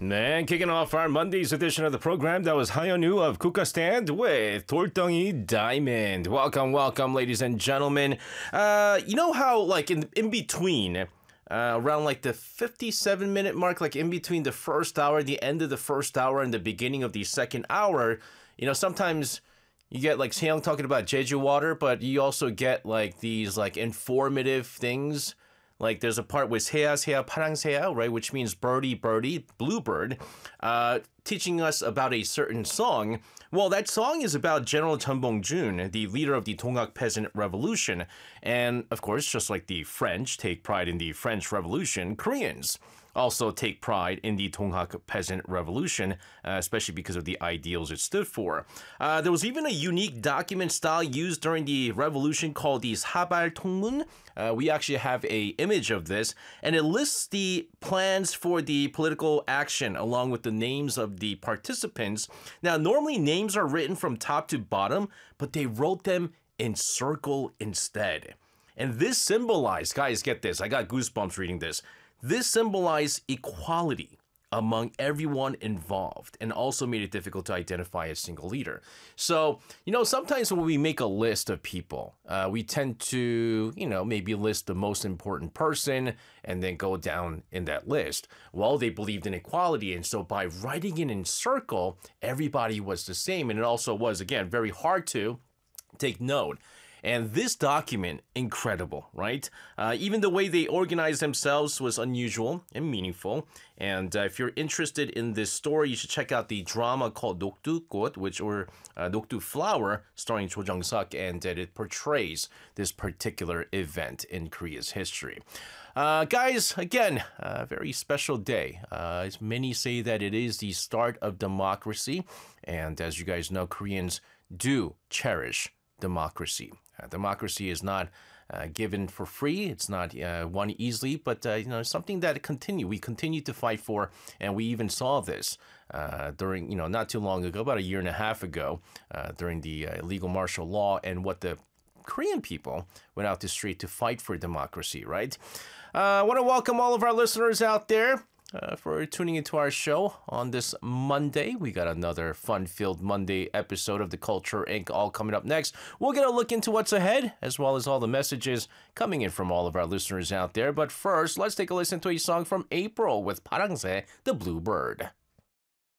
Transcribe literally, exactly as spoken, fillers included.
네, kicking off our Monday's edition of the program, that was Hyunwoo of Kuka Stand with 돌덩이 Diamond. Welcome, welcome, ladies and gentlemen. Uh, you know how, like, in in between, uh, around like the fifty-seven minute mark, like in between the first hour, the end of the first hour, and the beginning of the second hour, you know, sometimes you get like Seong talking about Jeju water, but you also get like these like informative things. Like there's a part with 새야 새야 파랑새야, right, which means birdie birdie, bluebird, uh, teaching us about a certain song. Well, that song is about General Chun Bong-jun, the leader of the Donghak Peasant Revolution. And of course, just like the French take pride in the French Revolution, Koreans also take pride in the Donghak Peasant Revolution, uh, especially because of the ideals it stood for. Uh, there was even a unique document style used during the revolution called the Sabal Tongmun. Uh, we actually have a image of this, and it lists the plans for the political action along with the names of the participants. Now, normally names are written from top to bottom, but they wrote them in circle instead. And this symbolized, guys, get this, I got goosebumps reading this. This symbolized equality among everyone involved and also made it difficult to identify a single leader. So, you know, sometimes when we make a list of people, uh, we tend to, you know, maybe list the most important person and then go down in that list. Well, they believed in equality, and so by writing it in circle, everybody was the same, and it also was, again, very hard to take note. And this document, incredible, right? Uh, even the way they organized themselves was unusual and meaningful. And uh, if you're interested in this story, you should check out the drama called Dokdu-got, which or uh, Dokdu Flower, starring Cho Jung-suk, and uh, it portrays this particular event in Korea's history. Uh, guys, again, a very special day. Uh, as many say that it is the start of democracy. And as you guys know, Koreans do cherish democracy. Uh, democracy is not uh, given for free. It's not uh, won easily, but uh, you know, something that continue we continue to fight for, and we even saw this uh, during you know not too long ago, about a year and a half ago, uh, during the uh, illegal martial law, and what the Korean people went out the street to fight for democracy. Right? Uh, I want to welcome all of our listeners out there. Uh, for tuning into our show on this Monday. We got another fun-filled Monday episode of The Culture Incorporated all coming up next. We'll get a look into what's ahead, as well as all the messages coming in from all of our listeners out there. But first, let's take a listen to a song from April with 파랑새, the Bluebird.